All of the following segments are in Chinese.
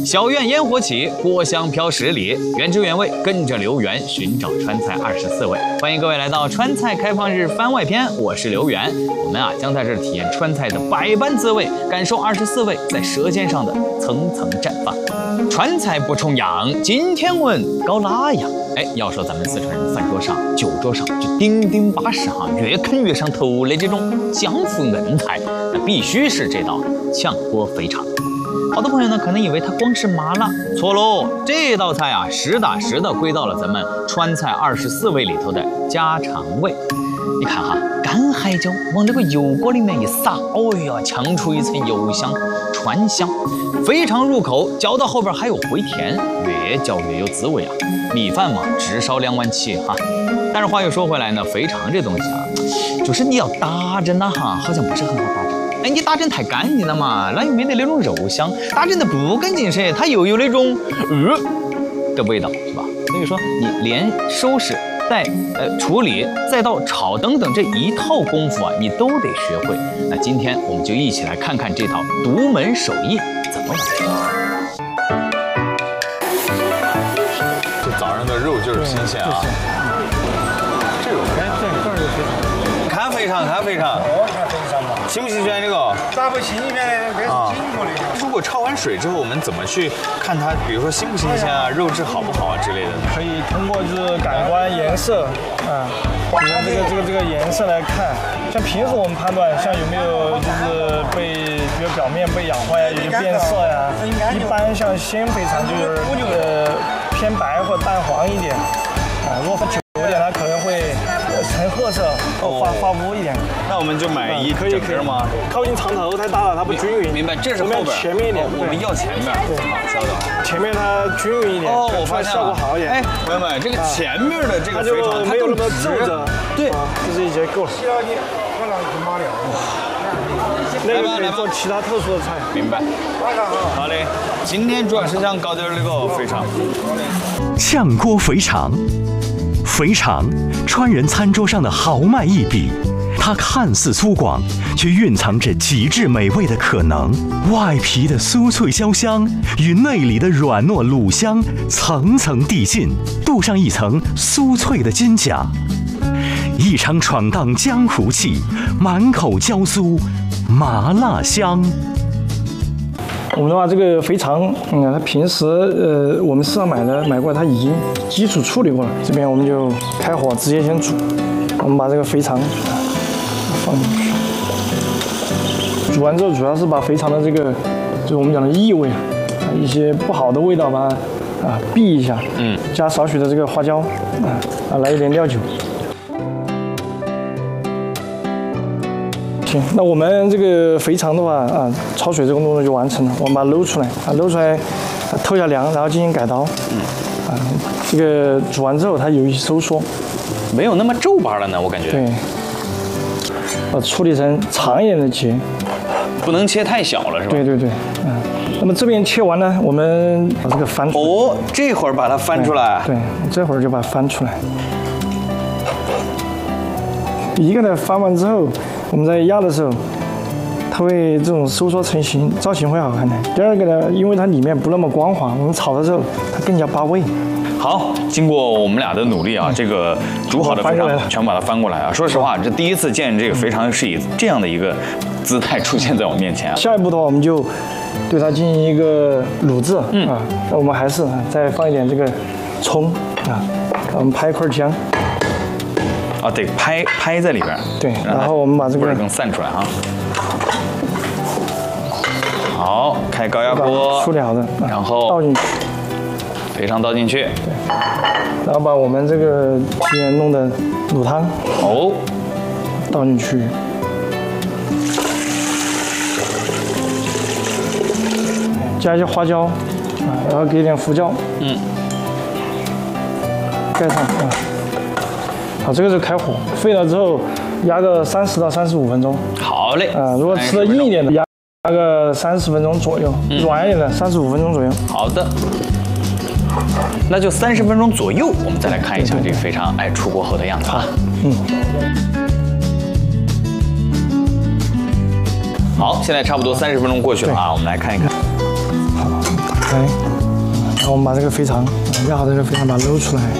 小院烟火起，锅香飘10里。原汁原味，跟着刘源寻找川菜24味。欢迎各位来到川菜开放日番外篇，我是刘源。我们将在这体验川菜的百般滋味，感受24味在舌尖上的层层绽放。川菜不重样，今天问搞哪样？要说咱们四川人饭桌上、酒桌上就顶顶巴适越啃越上头的这种江湖硬菜，那必须是这道炝锅肥肠。好多朋友呢可能以为它光是麻辣，错喽！这道菜实打实的归到了咱们川菜24味里头的家常味。你看干海椒往这个油锅里面一撒，呛出一层油香、川香。肥肠入口，嚼到后边还有回甜，越嚼越有滋味啊！米饭嘛，直烧2万7哈。但是话又说回来呢，肥肠这东西就是你要打针好像不是很好打针。你打针太干净了嘛，那又没得那种肉香；打针的不干净噻，它又有那种的味道，是吧？所以说你连收拾、再处理，再到炒等等这一套功夫你都得学会。那今天我们就一起来看看这套独门手艺怎么完成。 这早上的肉就是新鲜啊！这有肥肠，看肥肠，看肥肠。新不新鲜这个？ 咋不新鲜呢？这是经过的。 如果焯完水之后，我们怎么去看它？比如说新不新鲜肉质好不好之类的？ 可以通过就是感官颜色比如这个颜色来看。像平时我们判断像有没有就是比如表面被氧化呀，有些变色呀。一般像鲜肥肠就是偏白或淡黄一点如果久一点，它可能会呈褐色发乌一点。 那我们就买一整只吗？ 靠近肠头太大了，它不均匀。 明白，这是后边前面一点， 我们要前面。 对， 好，稍等。 前面它均匀一点， 我发现效果好一点。 朋友们，这个前面的这个肥肠它没有那么皱着， 对， 这是已经够了。那个可以做其他特殊的菜。 明白。好嘞，今天主要是想搞点那个肥肠。 炝锅肥肠，肥肠，川人餐桌上的豪迈一笔。它看似粗犷，却蕴藏着极致美味的可能。外皮的酥脆焦香与内里的软糯卤香层层递进，镀上一层酥脆的金甲。一场闯荡江湖气，满口焦酥麻辣香。 我们的话，这个肥肠，它平时我们市场买过来，它已经基础处理过了。这边我们就开火直接先煮。我们把这个肥肠放进去，煮完之后主要是把肥肠的就是我们讲的异味一些不好的味道把它避一下。加少许的这个花椒来一点料酒。行，那我们这个肥肠的话焯水这个动作就完成了。我们把它搂出来，搂出来，透一下凉，然后进行改刀。这个煮完之后它有一些收缩， 没有那么皱巴了呢，我感觉。 对，处理成长一点的节， 不能切太小了，是吧？ 对。那么这边切完呢，我们把这个翻出来。 这会儿把它翻出来。 对，这会儿就把它翻出来。一个呢翻完之后，我们在压的时候，它会这种收缩成型，造型会好看的。第二个呢，因为它里面不那么光滑，我们炒的时候它更加扒味。 好，经过我们俩的努力这个煮好的肥肠全把它翻过来说实话，这第一次见这个肥肠是以这样的一个姿态出现在我面前下一步的话，我们就对它进行一个卤制那我们还是再放一点这个葱我们拍一块姜。 得拍在里边。 对，然后我们把这个味儿更散出来好，开高压锅， 处理好的， 然后倒进去， 肥肠倒进去。 对，然后把我们这个提前弄的卤汤倒进去，加一些花椒然后给点胡椒，盖上好，这个是开火，沸了之后压个30到35分钟。 好嘞。 如果吃的硬一点的，压个30分钟左右；软一点的35分钟左右。 好的。那就30分钟左右，我们再来看一下这个肥肠出锅后的样子好，现在差不多30分钟过去了我们来看一看。 开，然后我们把这个肥肠压好的这个肥肠把它搂出来。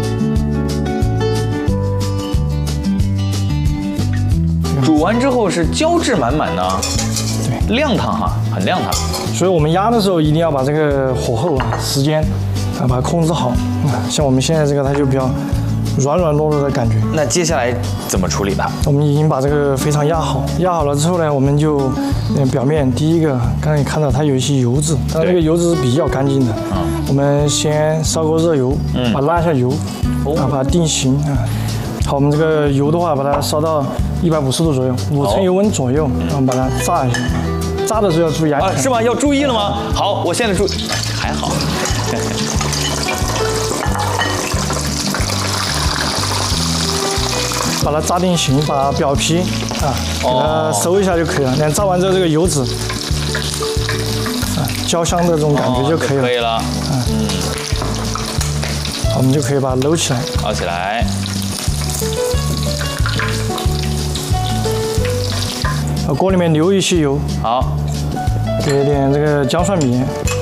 煮完之后是胶质满满的，对，亮堂哈，很亮堂。 所以我们压的时候一定要把这个火候时间把它控制好。像我们现在这个它就比较软软糯糯的感觉。 那接下来怎么处理它？ 我们已经把这个肥肠压好，压好了之后呢，我们就表面第一个刚才看到它有一些油脂，但这个油脂是比较干净的。我们先烧锅热油，把它拉一下油，把它定型啊。好，我们这个油的话，把它烧到150度左右，5成油温左右，然后把它炸一下。炸的时候要注意安全。 是吗？要注意了吗？好，我现在注意，还好。 把它炸定型，把表皮给它收一下就可以了。炸完之后，这个油脂焦香的这种感觉就可以了。 可以了。 好，我们就可以把它搂起来。 捞起来。 锅里面留一些油。 好。 给点这个姜蒜米。